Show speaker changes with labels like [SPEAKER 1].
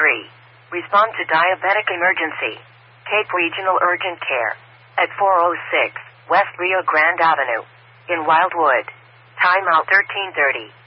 [SPEAKER 1] Respond to diabetic emergency. Cape Regional Urgent Care. At 406 West Rio Grande Avenue. In Wildwood. Time out 13:30.